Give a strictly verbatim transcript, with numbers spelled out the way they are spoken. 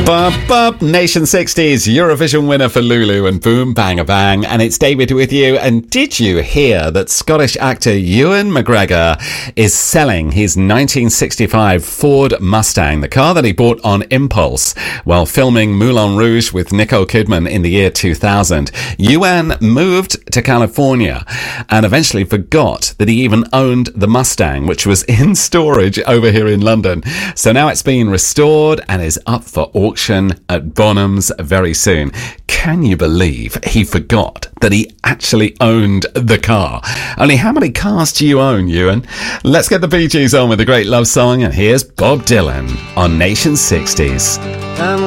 Bub Bub, Nation sixties Eurovision winner for Lulu and Boom Bang a Bang. And it's David with you. And did you hear that Scottish actor Ewan McGregor is selling his nineteen sixty-five Ford Mustang, the car that he bought on impulse while filming Moulin Rouge with Nicole Kidman in the year two thousand? Ewan moved to California and eventually forgot that he even owned the Mustang, which was in storage over here in London. So now it's been restored and is up for auction at Bonhams very soon. Can you believe he forgot that he actually owned the car? Only how many cars do you own, Ewan? Let's get the Bee Gees on with a great love song, and here's Bob Dylan on Nation sixties.